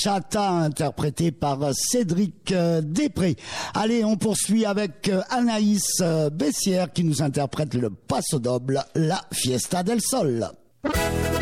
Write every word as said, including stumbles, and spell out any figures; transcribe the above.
Bachata, interprété par Cédric Després. Allez, on poursuit avec Anaïs Bessière qui nous interprète le Paso Doble, la Fiesta del Sol.